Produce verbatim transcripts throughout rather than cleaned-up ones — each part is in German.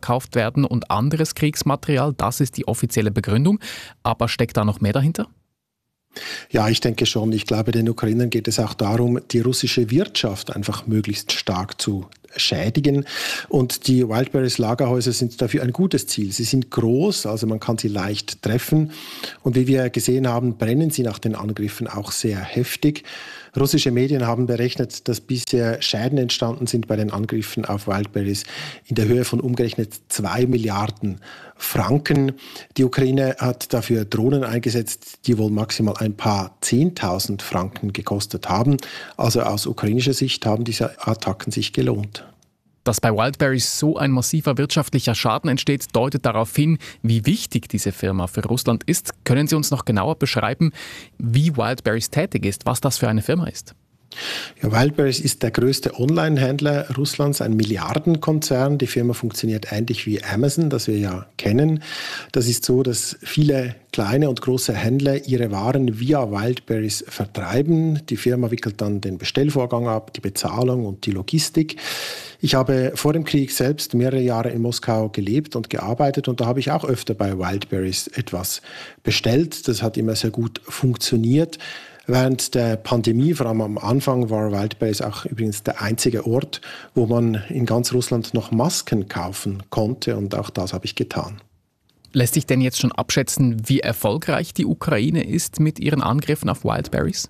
gekauft werden und anderes Kriegsmaterial. Das ist die offizielle Begründung. Aber steckt da noch mehr dahinter? Ja, ich denke schon. Ich glaube, den Ukrainern geht es auch darum, die russische Wirtschaft einfach möglichst stark zu schädigen. Und die Wildberries Lagerhäuser sind dafür ein gutes Ziel. Sie sind groß, also man kann sie leicht treffen. Und wie wir gesehen haben, brennen sie nach den Angriffen auch sehr heftig. Russische Medien haben berechnet, dass bisher Schäden entstanden sind bei den Angriffen auf Wildberries in der Höhe von umgerechnet zwei Milliarden Franken. Die Ukraine hat dafür Drohnen eingesetzt, die wohl maximal ein paar Zehntausend Franken gekostet haben. Also aus ukrainischer Sicht haben diese Attacken sich gelohnt. Dass bei Wildberries so ein massiver wirtschaftlicher Schaden entsteht, deutet darauf hin, wie wichtig diese Firma für Russland ist. Können Sie uns noch genauer beschreiben, wie Wildberries tätig ist, was das für eine Firma ist? Ja, Wildberries ist der größte Online-Händler Russlands, ein Milliardenkonzern. Die Firma funktioniert ähnlich wie Amazon, das wir ja kennen. Das ist so, dass viele kleine und große Händler ihre Waren via Wildberries vertreiben. Die Firma wickelt dann den Bestellvorgang ab, die Bezahlung und die Logistik. Ich habe vor dem Krieg selbst mehrere Jahre in Moskau gelebt und gearbeitet und da habe ich auch öfter bei Wildberries etwas bestellt. Das hat immer sehr gut funktioniert. Während der Pandemie, vor allem am Anfang, war Wildberries auch übrigens der einzige Ort, wo man in ganz Russland noch Masken kaufen konnte und auch das habe ich getan. Lässt sich denn jetzt schon abschätzen, wie erfolgreich die Ukraine ist mit ihren Angriffen auf Wildberries?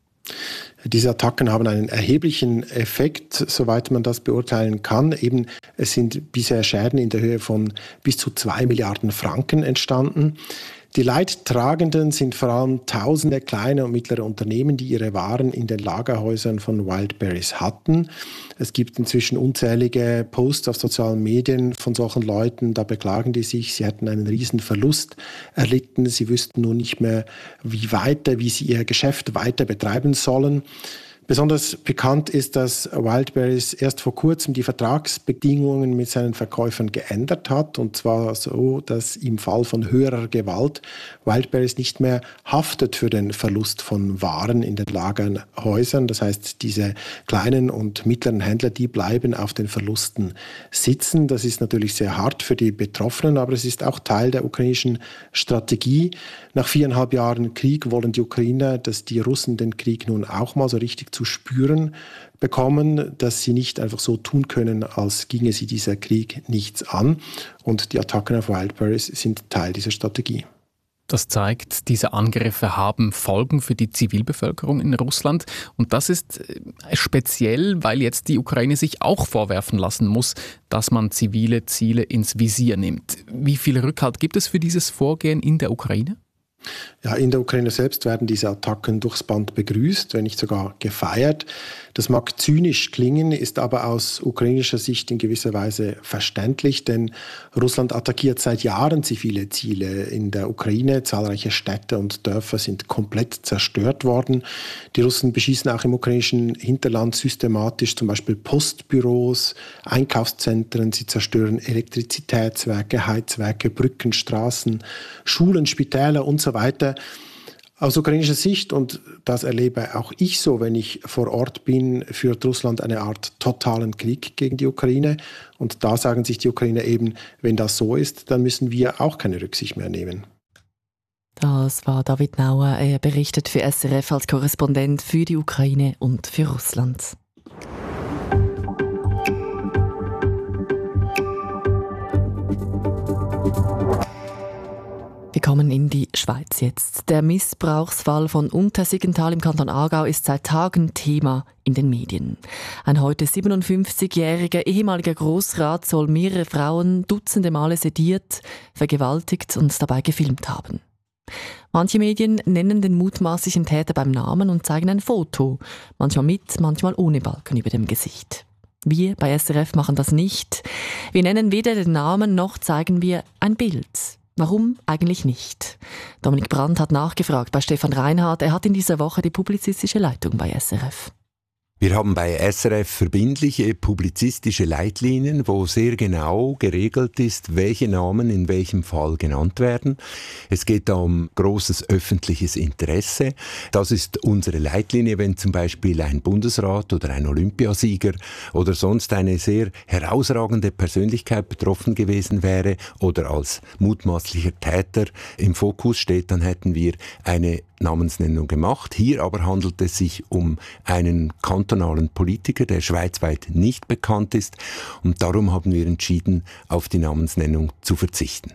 Diese Attacken haben einen erheblichen Effekt, soweit man das beurteilen kann. Eben, es sind bisher Schäden in der Höhe von bis zu zwei Milliarden Franken entstanden. Die Leidtragenden sind vor allem tausende kleine und mittlere Unternehmen, die ihre Waren in den Lagerhäusern von Wildberries hatten. Es gibt inzwischen unzählige Posts auf sozialen Medien von solchen Leuten, da beklagen die sich, sie hätten einen riesen Verlust erlitten, sie wüssten nun nicht mehr, wie weiter, wie sie ihr Geschäft weiter betreiben sollen. Besonders bekannt ist, dass Wildberries erst vor kurzem die Vertragsbedingungen mit seinen Verkäufern geändert hat. Und zwar so, dass im Fall von höherer Gewalt Wildberries nicht mehr haftet für den Verlust von Waren in den Lagerhäusern. Das heißt, diese kleinen und mittleren Händler, die bleiben auf den Verlusten sitzen. Das ist natürlich sehr hart für die Betroffenen, aber es ist auch Teil der ukrainischen Strategie. Nach viereinhalb Jahren Krieg wollen die Ukrainer, dass die Russen den Krieg nun auch mal so richtig zu spüren bekommen, dass sie nicht einfach so tun können, als ginge sie dieser Krieg nichts an. Und die Attacken auf Wildberries sind Teil dieser Strategie. Das zeigt, diese Angriffe haben Folgen für die Zivilbevölkerung in Russland. Und das ist speziell, weil jetzt die Ukraine sich auch vorwerfen lassen muss, dass man zivile Ziele ins Visier nimmt. Wie viel Rückhalt gibt es für dieses Vorgehen in der Ukraine? Ja, in der Ukraine selbst werden diese Attacken durchs Band begrüßt, wenn nicht sogar gefeiert. Das mag zynisch klingen, ist aber aus ukrainischer Sicht in gewisser Weise verständlich, denn Russland attackiert seit Jahren zivile Ziele in der Ukraine. Zahlreiche Städte und Dörfer sind komplett zerstört worden. Die Russen beschießen auch im ukrainischen Hinterland systematisch zum Beispiel Postbüros, Einkaufszentren. Sie zerstören Elektrizitätswerke, Heizwerke, Brücken, Straßen, Schulen, Spitäler und so weiter. Aus ukrainischer Sicht, und das erlebe auch ich so, wenn ich vor Ort bin, führt Russland eine Art totalen Krieg gegen die Ukraine. Und da sagen sich die Ukrainer eben, wenn das so ist, dann müssen wir auch keine Rücksicht mehr nehmen. Das war David Nauer, er berichtet für S R F als Korrespondent für die Ukraine und für Russland. Wir kommen in die Schweiz jetzt. Der Missbrauchsfall von Untersiggenthal im Kanton Aargau ist seit Tagen Thema in den Medien. Ein heute siebenundfünfzigjähriger ehemaliger Grossrat soll mehrere Frauen dutzende Male sediert, vergewaltigt und dabei gefilmt haben. Manche Medien nennen den mutmaßlichen Täter beim Namen und zeigen ein Foto, manchmal mit, manchmal ohne Balken über dem Gesicht. Wir bei S R F machen das nicht. Wir nennen weder den Namen noch zeigen wir ein Bild. Warum eigentlich nicht? Dominik Brandt hat nachgefragt bei Stefan Reinhardt. Er hat in dieser Woche die publizistische Leitung bei S R F. Wir haben bei S R F verbindliche publizistische Leitlinien, wo sehr genau geregelt ist, welche Namen in welchem Fall genannt werden. Es geht da um großes öffentliches Interesse. Das ist unsere Leitlinie, wenn zum Beispiel ein Bundesrat oder ein Olympiasieger oder sonst eine sehr herausragende Persönlichkeit betroffen gewesen wäre oder als mutmaßlicher Täter im Fokus steht, dann hätten wir eine Namensnennung gemacht. Hier aber handelt es sich um einen kantonalen Politiker, der schweizweit nicht bekannt ist, und darum haben wir entschieden, auf die Namensnennung zu verzichten.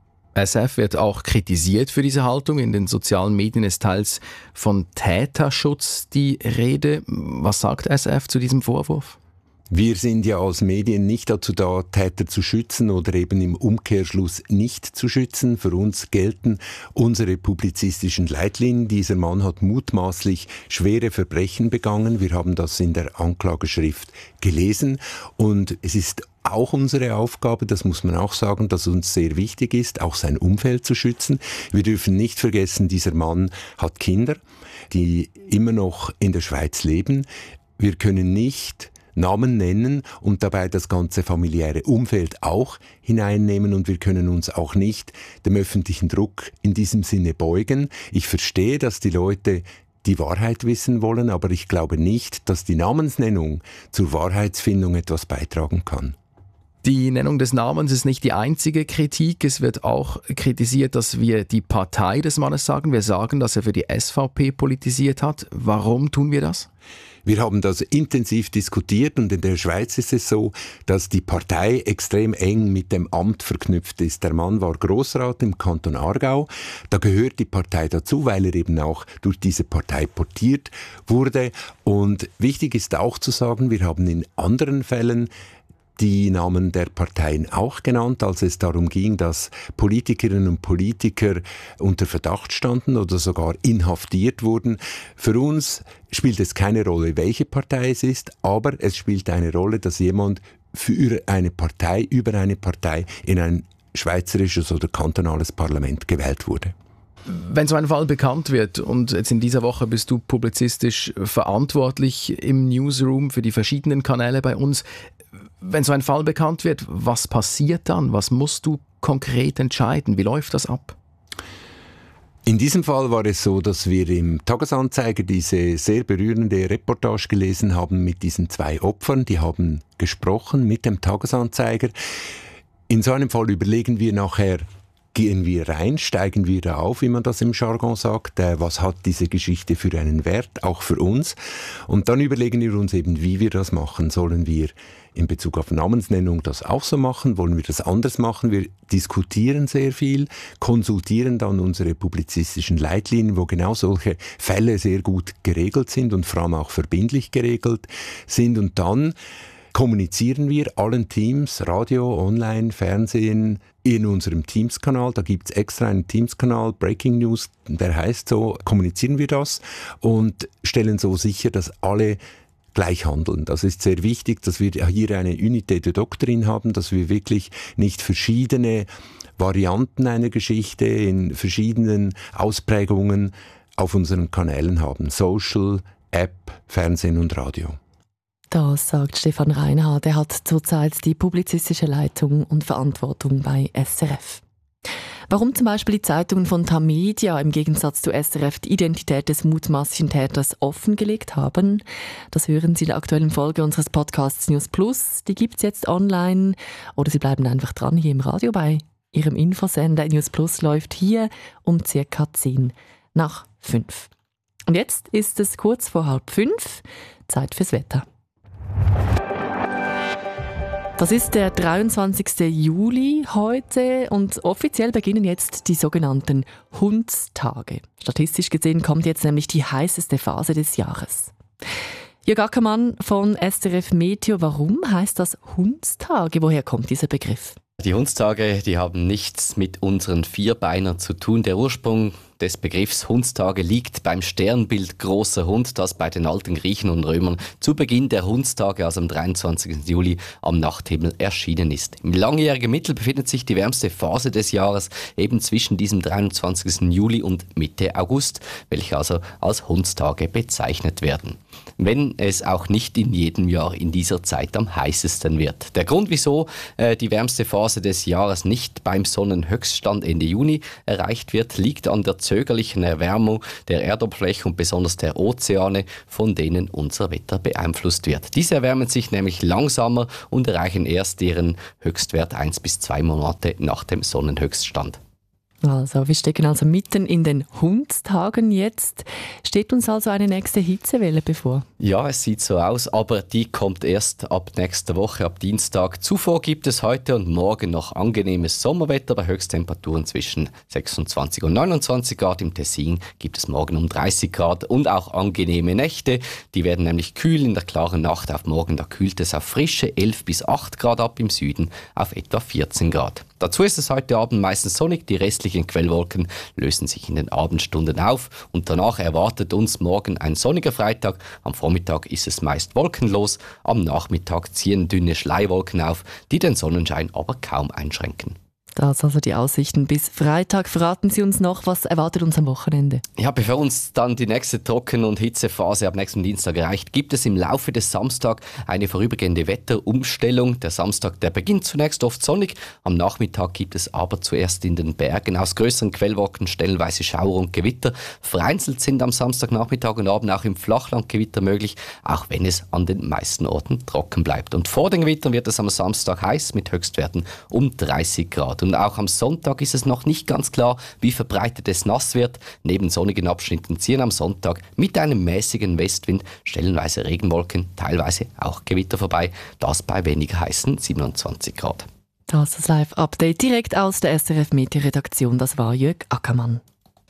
S R F wird auch kritisiert für diese Haltung. In den sozialen Medien ist teils von Täterschutz die Rede. Was sagt S R F zu diesem Vorwurf? Wir sind ja als Medien nicht dazu da, Täter zu schützen oder eben im Umkehrschluss nicht zu schützen. Für uns gelten unsere publizistischen Leitlinien. Dieser Mann hat mutmaßlich schwere Verbrechen begangen. Wir haben das in der Anklageschrift gelesen. Und es ist auch unsere Aufgabe, das muss man auch sagen, dass uns sehr wichtig ist, auch sein Umfeld zu schützen. Wir dürfen nicht vergessen, dieser Mann hat Kinder, die immer noch in der Schweiz leben. Wir können nicht Namen nennen und dabei das ganze familiäre Umfeld auch hineinnehmen, und wir können uns auch nicht dem öffentlichen Druck in diesem Sinne beugen. Ich verstehe, dass die Leute die Wahrheit wissen wollen, aber ich glaube nicht, dass die Namensnennung zur Wahrheitsfindung etwas beitragen kann. Die Nennung des Namens ist nicht die einzige Kritik. Es wird auch kritisiert, dass wir die Partei des Mannes sagen. Wir sagen, dass er für die S V P politisiert hat. Warum tun wir das? Wir haben das intensiv diskutiert, und in der Schweiz ist es so, dass die Partei extrem eng mit dem Amt verknüpft ist. Der Mann war Grossrat im Kanton Aargau. Da gehört die Partei dazu, weil er eben auch durch diese Partei portiert wurde. Und wichtig ist auch zu sagen, wir haben in anderen Fällen die Namen der Parteien auch genannt, als es darum ging, dass Politikerinnen und Politiker unter Verdacht standen oder sogar inhaftiert wurden. Für uns spielt es keine Rolle, welche Partei es ist, aber es spielt eine Rolle, dass jemand für eine Partei, über eine Partei in ein schweizerisches oder kantonales Parlament gewählt wurde. Wenn so ein Fall bekannt wird, und jetzt in dieser Woche bist du publizistisch verantwortlich im Newsroom für die verschiedenen Kanäle bei uns, wenn so ein Fall bekannt wird, was passiert dann? Was musst du konkret entscheiden? Wie läuft das ab? In diesem Fall war es so, dass wir im Tagesanzeiger diese sehr berührende Reportage gelesen haben mit diesen zwei Opfern. Die haben gesprochen mit dem Tagesanzeiger. In so einem Fall überlegen wir nachher, gehen wir rein, steigen wir da auf, wie man das im Jargon sagt, äh, was hat diese Geschichte für einen Wert, auch für uns. Und dann überlegen wir uns eben, wie wir das machen. Sollen wir in Bezug auf Namensnennung das auch so machen? Wollen wir das anders machen? Wir diskutieren sehr viel, konsultieren dann unsere publizistischen Leitlinien, wo genau solche Fälle sehr gut geregelt sind und vor allem auch verbindlich geregelt sind. Und dann kommunizieren wir allen Teams, Radio, Online, Fernsehen, in unserem Teams-Kanal. Da gibt es extra einen Teams-Kanal, Breaking News, der heißt so, kommunizieren wir das und stellen so sicher, dass alle gleich handeln. Das ist sehr wichtig, dass wir hier eine Unité de Doctrine haben, dass wir wirklich nicht verschiedene Varianten einer Geschichte in verschiedenen Ausprägungen auf unseren Kanälen haben. Social, App, Fernsehen und Radio. Das sagt Stefan Reinhardt. Er hat zurzeit die publizistische Leitung und Verantwortung bei S R F. Warum zum Beispiel die Zeitungen von Tamedia im Gegensatz zu S R F die Identität des mutmaßlichen Täters offengelegt haben, das hören Sie in der aktuellen Folge unseres Podcasts News Plus. Die gibt es jetzt online, oder Sie bleiben einfach dran hier im Radio bei Ihrem Infosender. News Plus läuft hier um circa zehn nach fünf. Und jetzt ist es kurz vor halb fünf, Zeit fürs Wetter. Das ist der dreiundzwanzigsten Juli heute und offiziell beginnen jetzt die sogenannten Hundstage. Statistisch gesehen kommt jetzt nämlich die heißeste Phase des Jahres. Jörg Ackermann von S R F Meteo, warum heißt das Hundstage? Woher kommt dieser Begriff? Die Hundstage, die haben nichts mit unseren Vierbeinern zu tun. Der Ursprung des Begriffs Hundstage liegt beim Sternbild großer Hund, das bei den alten Griechen und Römern zu Beginn der Hundstage, also am dreiundzwanzigsten Juli, am Nachthimmel erschienen ist. Im langjährigen Mittel befindet sich die wärmste Phase des Jahres eben zwischen diesem dreiundzwanzigsten Juli und Mitte August, welche also als Hundstage bezeichnet werden. wenn es auch nicht in jedem Jahr in dieser Zeit am heißesten wird. Der Grund, wieso äh, die wärmste Phase des Jahres nicht beim Sonnenhöchststand Ende Juni erreicht wird, liegt an der zögerlichen Erwärmung der Erdoberfläche und besonders der Ozeane, von denen unser Wetter beeinflusst wird. Diese erwärmen sich nämlich langsamer und erreichen erst ihren Höchstwert eins bis zwei Monate nach dem Sonnenhöchststand. Also, wir stecken also mitten in den Hundstagen jetzt. Steht uns also eine nächste Hitzewelle bevor? Ja, es sieht so aus, aber die kommt erst ab nächster Woche, ab Dienstag. Zuvor gibt es heute und morgen noch angenehmes Sommerwetter bei Höchsttemperaturen zwischen sechsundzwanzig und neunundzwanzig Grad. Im Tessin gibt es morgen um dreißig Grad und auch angenehme Nächte. Die werden nämlich kühl in der klaren Nacht auf morgen. Da kühlt es auf frische elf bis acht Grad ab, im Süden auf etwa vierzehn Grad. Dazu ist es heute Abend meistens sonnig, die restlichen Quellwolken lösen sich in den Abendstunden auf und danach erwartet uns morgen ein sonniger Freitag. Am Vormittag ist es meist wolkenlos, am Nachmittag ziehen dünne Schleiwolken auf, die den Sonnenschein aber kaum einschränken. Das also die Aussichten bis Freitag. Verraten Sie uns noch, was erwartet uns am Wochenende? Ja, bevor uns dann die nächste Trocken- und Hitzephase ab nächsten Dienstag erreicht, gibt es im Laufe des Samstags eine vorübergehende Wetterumstellung. Der Samstag, der beginnt zunächst oft sonnig. Am Nachmittag gibt es aber zuerst in den Bergen aus größeren Quellwolken stellenweise Schauer und Gewitter. Vereinzelt sind am Samstagnachmittag und Abend auch im Flachland Gewitter möglich, auch wenn es an den meisten Orten trocken bleibt. Und vor den Gewittern wird es am Samstag heiß mit Höchstwerten um dreißig Grad. Und auch am Sonntag ist es noch nicht ganz klar, wie verbreitet es nass wird. Neben sonnigen Abschnitten ziehen am Sonntag mit einem mäßigen Westwind stellenweise Regenwolken, teilweise auch Gewitter vorbei. Das bei weniger heißen siebenundzwanzig Grad. Das ist das Live-Update direkt aus der S R F-Media-Redaktion. Das war Jörg Ackermann.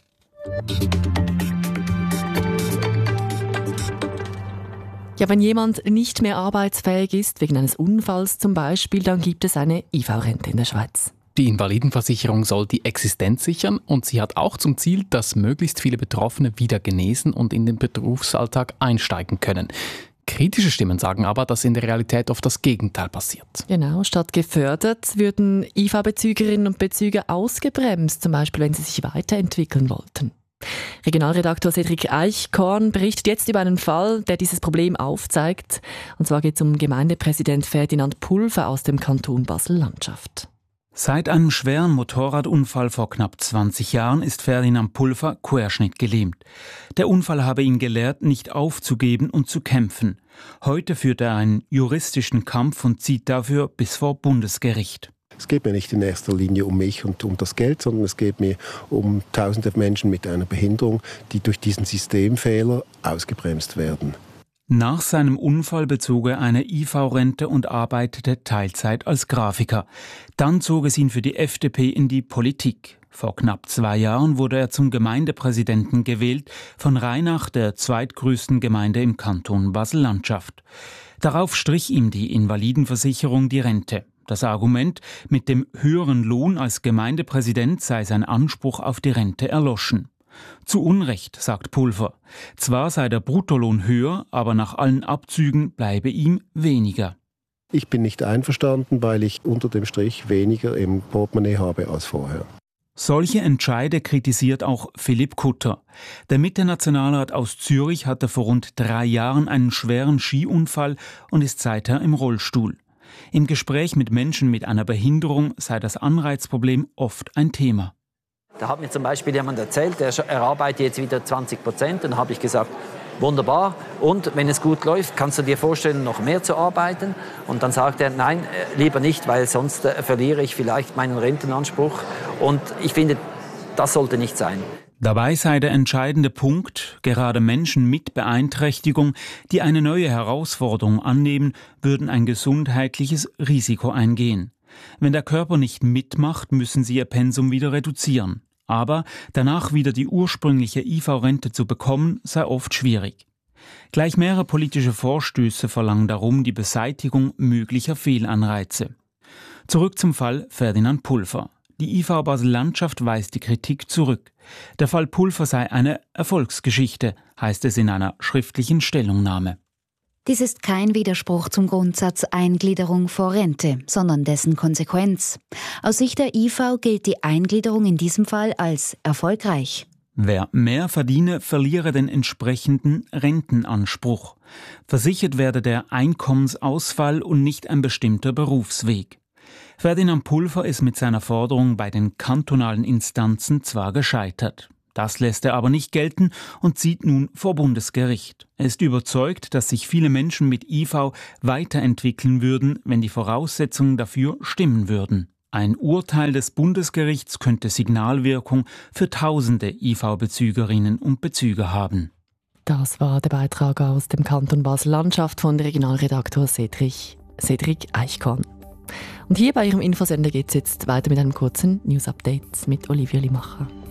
Ja, wenn jemand nicht mehr arbeitsfähig ist, wegen eines Unfalls zum Beispiel, dann gibt es eine I V-Rente in der Schweiz. Die Invalidenversicherung soll die Existenz sichern und sie hat auch zum Ziel, dass möglichst viele Betroffene wieder genesen und in den Berufsalltag einsteigen können. Kritische Stimmen sagen aber, dass in der Realität oft das Gegenteil passiert. Genau, statt gefördert würden I V-Bezügerinnen und Bezüger ausgebremst, zum Beispiel wenn sie sich weiterentwickeln wollten. Regionalredaktor Cedric Eichkorn berichtet jetzt über einen Fall, der dieses Problem aufzeigt. Und zwar geht es um Gemeindepräsident Ferdinand Pulver aus dem Kanton Basel-Landschaft. Seit einem schweren Motorradunfall vor knapp zwanzig Jahren ist Ferdinand Pulver querschnittgelähmt. Der Unfall habe ihn gelehrt, nicht aufzugeben und zu kämpfen. Heute führt er einen juristischen Kampf und zieht dafür bis vor Bundesgericht. Es geht mir nicht in erster Linie um mich und um das Geld, sondern es geht mir um tausende Menschen mit einer Behinderung, die durch diesen Systemfehler ausgebremst werden. Nach seinem Unfall bezog er eine I V-Rente und arbeitete Teilzeit als Grafiker. Dann zog es ihn für die F D P in die Politik. Vor knapp zwei Jahren wurde er zum Gemeindepräsidenten gewählt, von Rheinach, der zweitgrößten Gemeinde im Kanton Basel-Landschaft. Darauf strich ihm die Invalidenversicherung die Rente. Das Argument, mit dem höheren Lohn als Gemeindepräsident sei sein Anspruch auf die Rente erloschen. Zu Unrecht, sagt Pulver. Zwar sei der Bruttolohn höher, aber nach allen Abzügen bleibe ihm weniger. Ich bin nicht einverstanden, weil ich unter dem Strich weniger im Portemonnaie habe als vorher. Solche Entscheide kritisiert auch Philipp Kutter. Der Mitte-Nationalrat aus Zürich hatte vor rund drei Jahren einen schweren Skiunfall und ist seither im Rollstuhl. Im Gespräch mit Menschen mit einer Behinderung sei das Anreizproblem oft ein Thema. Da hat mir zum Beispiel jemand erzählt, er, er arbeitet jetzt wieder zwanzig Prozent. Dann habe ich gesagt, wunderbar. Und wenn es gut läuft, kannst du dir vorstellen, noch mehr zu arbeiten? Und dann sagt er, nein, lieber nicht, weil sonst äh, verliere ich vielleicht meinen Rentenanspruch. Und ich finde, das sollte nicht sein. Dabei sei der entscheidende Punkt, gerade Menschen mit Beeinträchtigung, die eine neue Herausforderung annehmen, würden ein gesundheitliches Risiko eingehen. Wenn der Körper nicht mitmacht, müssen sie ihr Pensum wieder reduzieren. Aber danach wieder die ursprüngliche I V-Rente zu bekommen, sei oft schwierig. Gleich mehrere politische Vorstöße verlangen darum die Beseitigung möglicher Fehlanreize. Zurück zum Fall Ferdinand Pulver. Die I V Basel-Landschaft weist die Kritik zurück. Der Fall Pulver sei eine Erfolgsgeschichte, heißt es in einer schriftlichen Stellungnahme. Dies ist kein Widerspruch zum Grundsatz Eingliederung vor Rente, sondern dessen Konsequenz. Aus Sicht der I V gilt die Eingliederung in diesem Fall als erfolgreich. Wer mehr verdiene, verliere den entsprechenden Rentenanspruch. Versichert werde der Einkommensausfall und nicht ein bestimmter Berufsweg. Ferdinand Pulver ist mit seiner Forderung bei den kantonalen Instanzen zwar gescheitert. Das lässt er aber nicht gelten und zieht nun vor Bundesgericht. Er ist überzeugt, dass sich viele Menschen mit I V weiterentwickeln würden, wenn die Voraussetzungen dafür stimmen würden. Ein Urteil des Bundesgerichts könnte Signalwirkung für tausende I V-Bezügerinnen und Bezüger haben. Das war der Beitrag aus dem Kanton Basel-Landschaft von Regionalredaktor Cedric, Cedric Eichkorn. Und hier bei Ihrem Infosender geht es jetzt weiter mit einem kurzen News-Update mit Olivia Limacher.